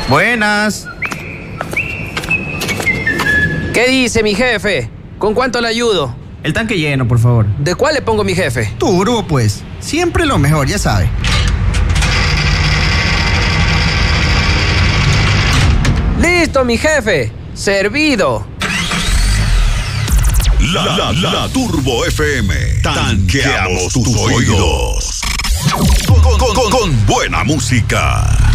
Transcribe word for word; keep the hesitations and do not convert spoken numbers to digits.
Buenas. ¿Qué dice mi jefe? ¿Con cuánto le ayudo? El tanque lleno, por favor. ¿De cuál le pongo mi jefe? Turbo, pues. Siempre lo mejor, ya sabe. ¡Listo, mi jefe! ¡Servido! La, la, la Turbo F M. Tanqueamos tus oídos. Con, con, con, con buena música.